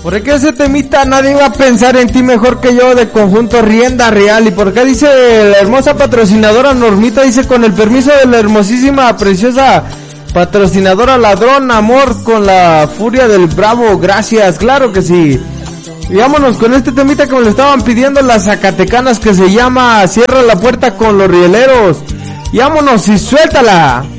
¿Por qué ese temita nadie va a pensar en ti mejor que yo de conjunto Rienda Real? ¿Y por qué dice la hermosa patrocinadora Normita? Dice con el permiso de la hermosísima, preciosa patrocinadora Ladrón Amor con la furia del Bravo. Gracias, claro que sí. Y vámonos con este temita que me lo estaban pidiendo las zacatecanas, que se llama Cierra la puerta con los rieleros. Y vámonos y suéltala.